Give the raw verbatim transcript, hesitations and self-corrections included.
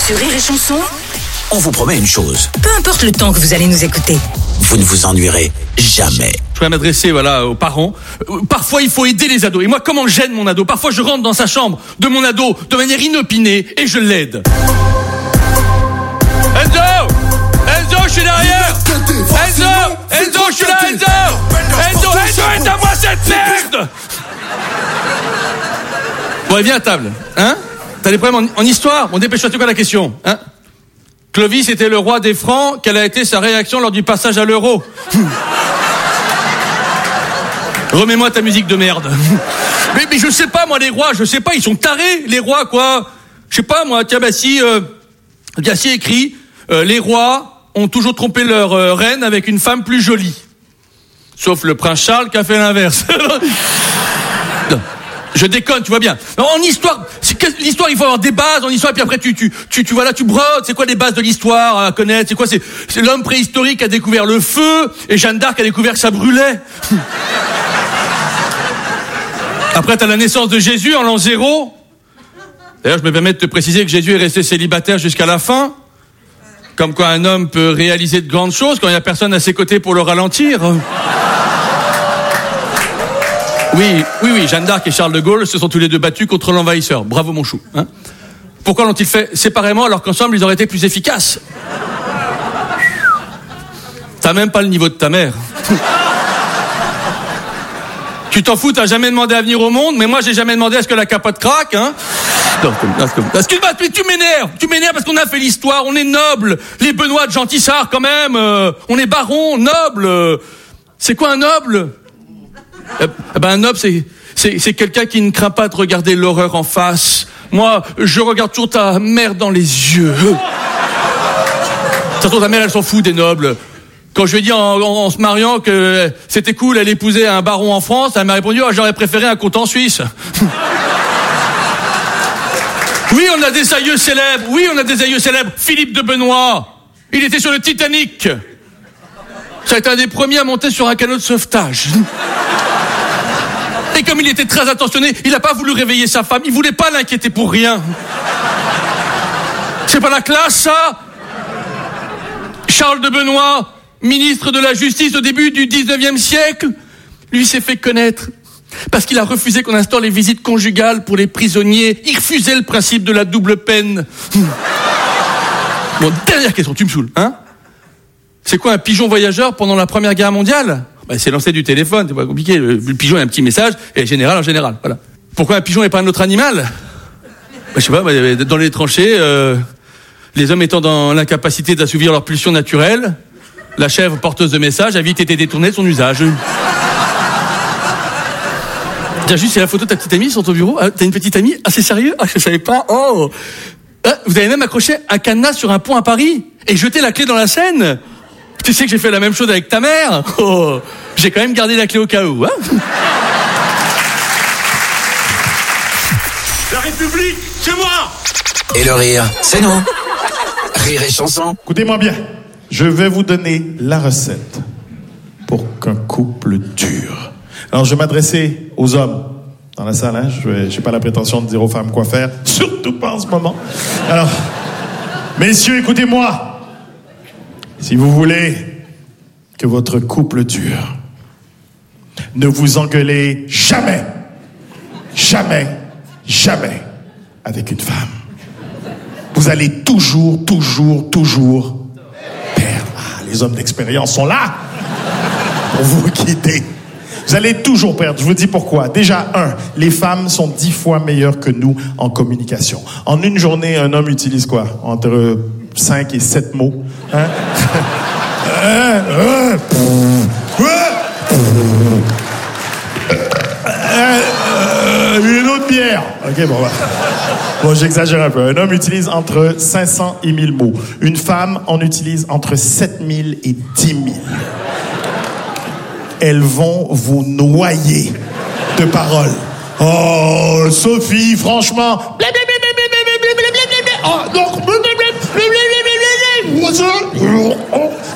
Sur Rire et Chanson, on vous promet une chose. Peu importe le temps que vous allez nous écouter, vous ne vous ennuierez jamais. Je voudrais m'adresser voilà, aux parents. Parfois, il faut aider les ados. Et moi, comment j'aide mon ado? Parfois, je rentre dans sa chambre de mon ado de manière inopinée et je l'aide. Enzo! Enzo, je suis derrière! Enzo! Enzo, je suis là, Enzo! Enzo, Enzo, aide-moi cette merde! Bon, allez, viens à table. Hein? T'as des problèmes en, en histoire? Bon, dépêche-toi, c'est quoi la question? Hein? Clovis était le roi des Francs. Quelle a été sa réaction lors du passage à l'euro? Remets-moi ta musique de merde. mais, mais je sais pas, moi, les rois, je sais pas, ils sont tarés, les rois, quoi. Je sais pas, moi, tiens, bah si, euh, bien si écrit, euh, les rois ont toujours trompé leur euh, reine avec une femme plus jolie. Sauf le prince Charles qui a fait l'inverse. Non. Je déconne, tu vois bien. Non, en histoire, c'est que, l'histoire, il faut avoir des bases en histoire, et puis après tu, tu, tu, tu, voilà, tu brodes. C'est quoi les bases de l'histoire à connaître? C'est quoi? C'est, c'est l'homme préhistorique qui a découvert le feu, et Jeanne d'Arc a découvert que ça brûlait. Après, t'as la naissance de Jésus en l'an zéro. D'ailleurs, je me permets de te préciser que Jésus est resté célibataire jusqu'à la fin. Comme quoi un homme peut réaliser de grandes choses quand il n'y a personne à ses côtés pour le ralentir. Oui, oui, oui, Jeanne d'Arc et Charles de Gaulle se sont tous les deux battus contre l'envahisseur. Bravo mon chou. Hein. Pourquoi l'ont-ils fait séparément alors qu'ensemble ils auraient été plus efficaces? T'as même pas le niveau de ta mère. Tu t'en fous, t'as jamais demandé à venir au monde, mais moi j'ai jamais demandé à ce que la capote craque, hein. Non, excuse-moi, mais tu m'énerves, tu m'énerves parce qu'on a fait l'histoire, on est noble, les Benoît de Gentissart quand même, euh, on est baron, noble. Euh, c'est quoi un noble? Eh ben un noble, c'est, c'est, c'est quelqu'un qui ne craint pas de regarder l'horreur en face. Moi, je regarde toujours ta mère dans les yeux. De toute façon, ta mère, elle s'en fout des nobles. Quand je lui ai dit en, en, en se mariant que c'était cool, elle épousait un baron en France, elle m'a répondu oh, « j'aurais préféré un comte en Suisse ». Oui, on a des aïeux célèbres. Oui, on a des aïeux célèbres. Philippe de Benoît, il était sur le Titanic. Ça a été un des premiers à monter sur un canot de sauvetage. Et comme il était très attentionné, il n'a pas voulu réveiller sa femme. Il voulait pas l'inquiéter pour rien. C'est pas la classe, ça? Charles de Benoît, ministre de la Justice au début du dix-neuvième siècle, lui s'est fait connaître parce qu'il a refusé qu'on instaure les visites conjugales pour les prisonniers. Il refusait le principe de la double peine. Bon, dernière question, tu me saoules, hein? C'est quoi un pigeon voyageur pendant la Première Guerre mondiale? Bah, c'est lancé du téléphone, c'est pas compliqué. Le, le pigeon a un petit message, et général en général, voilà. Pourquoi un pigeon et pas un autre animal? Bah, je sais pas, bah, dans les tranchées, euh, les hommes étant dans l'incapacité d'assouvir leur pulsion naturelle, la chèvre porteuse de messages a vite été détournée de son usage. Tiens, juste, c'est la photo de ta petite amie sur ton bureau. Ah, t'as une petite amie? Ah, c'est sérieux? Ah, je savais pas. Oh! Ah, vous avez même accroché un cadenas sur un pont à Paris et jeté la clé dans la Seine? Tu sais que j'ai fait la même chose avec ta mère? Oh! J'ai quand même gardé la clé au cas où, hein? La République, c'est moi! Et le rire, c'est nous. Rire et Chanson. Écoutez-moi bien. Je vais vous donner la recette pour qu'un couple dure. Alors, je vais m'adresser aux hommes dans la salle. Hein? Je n'ai pas la prétention de dire aux femmes quoi faire, surtout pas en ce moment. Alors, messieurs, écoutez-moi. Si vous voulez que votre couple dure, ne vous engueulez jamais, jamais, jamais avec une femme. Vous allez toujours, toujours, toujours perdre. Ah, les hommes d'expérience sont là pour vous guider. Vous allez toujours perdre. Je vous dis pourquoi. Déjà, un, les femmes sont dix fois meilleures que nous en communication. En une journée, un homme utilise quoi? Entre cinq et sept mots. Hein? Une autre bière. Ok, bon, bah. Bon, j'exagère un peu. Un homme utilise entre cinq cents et mille mots. Une femme en utilise entre sept mille et dix mille. Elles vont vous noyer de paroles. Oh, Sophie, franchement. Oh, donc.